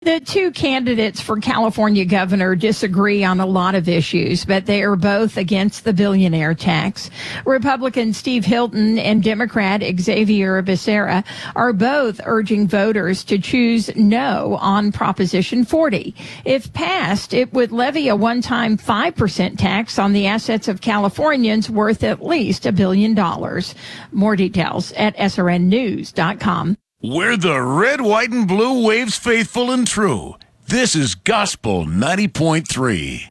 The two candidates for California governor disagree on a lot of issues, but they are both against the billionaire tax. Republican Steve Hilton and Democrat Xavier Becerra are both urging voters to choose no on Proposition 40. If passed, it would levy a one-time 5% tax on the assets of Californians worth at least $1 billion. More details at srnnews.com. We're the red, white, and blue waves faithful and true. This is Gospel 90.3.